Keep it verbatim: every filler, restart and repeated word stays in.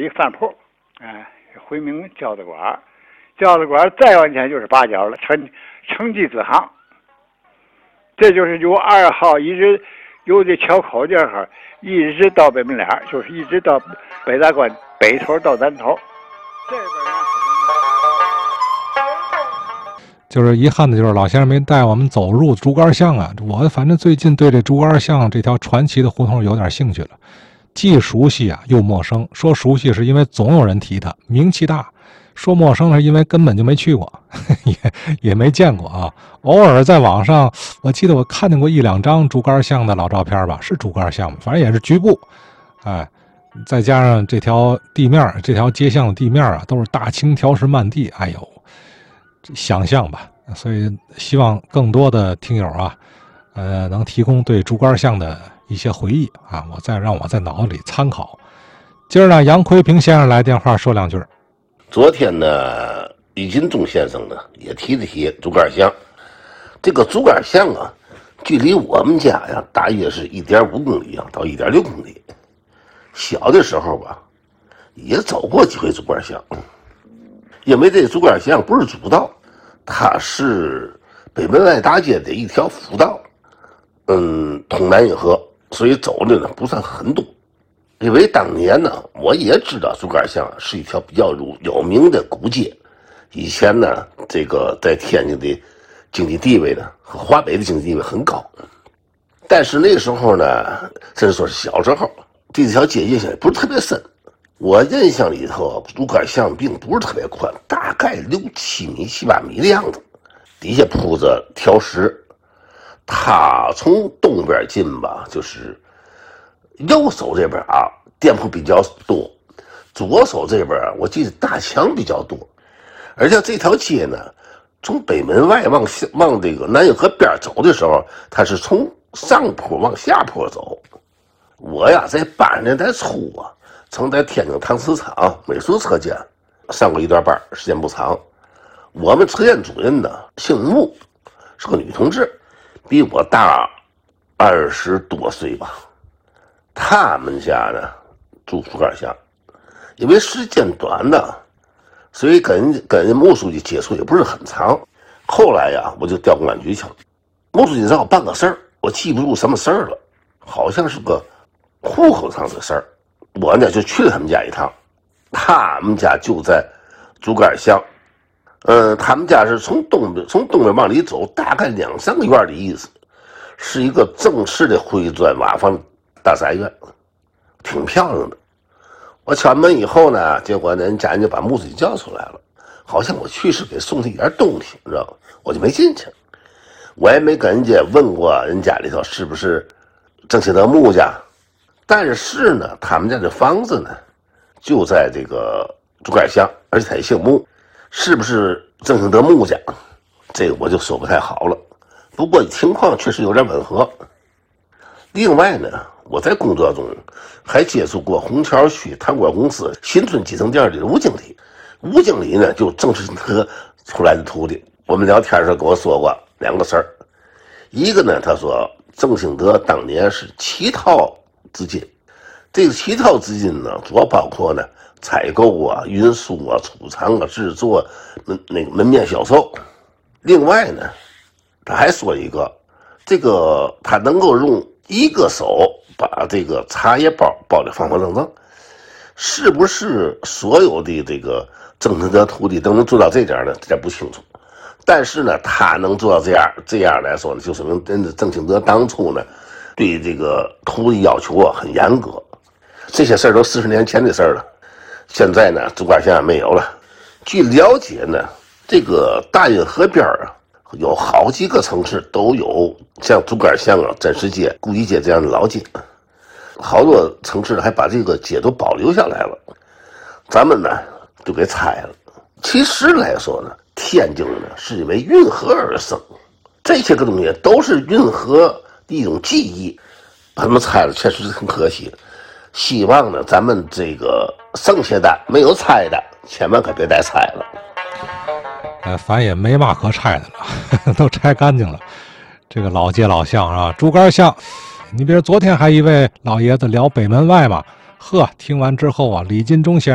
一饭铺，哎、呃，回民饺子馆，饺子馆再往前就是八角了，成成吉思汗。这就是由二号一直由这桥口这儿一直到北门脸，就是一直到北大关北头到南头。这边人就是遗憾的就是老先生没带我们走入竹竿巷啊！我反正最近对这竹竿巷这条传奇的胡同有点兴趣了，既熟悉啊又陌生。说熟悉是因为总有人提它，名气大；说陌生是因为根本就没去过，也也没见过啊。偶尔在网上，我记得我看见过一两张竹竿巷的老照片吧，是竹竿巷吗？反正也是局部，哎，再加上这条地面，这条街巷的地面啊，都是大青条石漫地，哎呦。想象吧，所以希望更多的听友啊，呃，能提供对竹竿巷的一些回忆啊，我再让我在脑子里参考。今儿呢，杨奎平先生来电话说两句。 昨天呢，李金忠先生呢也提了提竹竿巷。这个竹竿巷啊，距离我们家呀大约是一点五公里啊到一点六公里。小的时候吧，也走过几回竹竿巷。因为这竹竿巷不是主道，它是北门外大街的一条辅道，嗯，通南运河，所以走的呢不算很多。因为当年呢，我也知道竹竿巷是一条比较有名的古街，以前呢，这个在天津的经济地位呢和华北的经济地位很高，但是那个时候呢，甚至说是小时候，这条街印象也不是特别深。我印象里头，竹竿巷并不是特别宽，大概六七米、七八米的样子。底下铺着条石，它从东边进吧，就是右手这边啊，店铺比较多；左手这边我记得大墙比较多。而且这条街呢，从北门外往下往这个南运河边走的时候，它是从上坡往下坡走。我呀，在八十年代初啊。曾在天津搪瓷厂美术车间上过一段班，时间不长。我们车间主任呢姓穆，是个女同志，比我大二十多岁吧。他们家呢住竹竿巷，因为时间短呢，所以跟跟人穆书记接触也不是很长。后来呀，我就调公安局去了。穆书记让我办个事儿，我记不住什么事儿了，好像是个户口上的事儿。我呢就去了他们家一趟，他们家就在竹竿巷，嗯，他们家是从东边从东边往里走，大概两三个院的意思，是一个正式的灰砖瓦房大宅院，挺漂亮的。我敲门以后呢，结果人家人就把穆书记叫出来了，好像我去是给送他一点东西，你知道吗？我就没进去，我也没跟人家问过人家里头是不是郑庆德穆家。但是呢，他们家这房子呢，就在这个竹竿巷，而且他也姓穆，是不是郑庆德穆家，这个我就说不太好了。不过情况确实有点吻合。另外呢，我在工作中还接触过虹桥区糖果公司新村基层店的吴经理，吴经理呢就郑庆德出来的徒弟。我们聊天的时候跟我说过两个事儿，一个呢，他说郑庆德当年是乞讨资金，这个乞讨资金呢，主要包括呢采购啊、运输啊、储藏啊、制作门那个门面销售。另外呢，他还说一个，这个他能够用一个手把这个茶叶包包得方方正正，是不是所有的这个郑庆德徒弟都能做到这点呢？这点不清楚。但是呢，他能做到这样，这样来说呢，就说明真的郑庆德当初呢。对这个徒弟要求啊很严格，这些事儿都四十年前的事儿了。现在呢，竹竿巷没有了。据了解呢，这个大运河边啊，有好几个城市都有像竹竿巷啊、真实街、顾一街这样的老街，好多城市还把这个街都保留下来了。咱们呢就给拆了。其实来说呢，天津呢是因为运河而生，这些个东西都是运河一种记忆，把他们拆了确实是很可惜。希望呢咱们这个剩下的没有拆的千万可别再拆了。 呃，反正也没嘛可拆的了，都拆干净了。这个老街老巷啊，竹竿巷，你比如昨天还一位老爷子聊北门外嘛，呵，听完之后啊，李金忠先生